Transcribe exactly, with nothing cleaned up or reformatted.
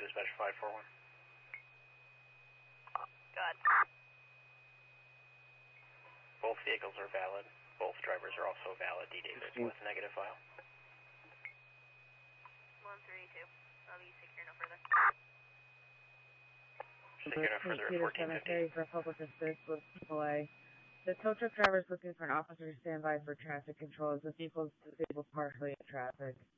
dispatch five four one. God. Both vehicles are valid. Both drivers are also valid. D J with negative file. one three two. I'll be secure no further. Secure no further at fourteen fifty. For public assist with Triple A. The tow truck driver is looking for an officer to stand by for traffic control as the vehicle is disabled partially in traffic.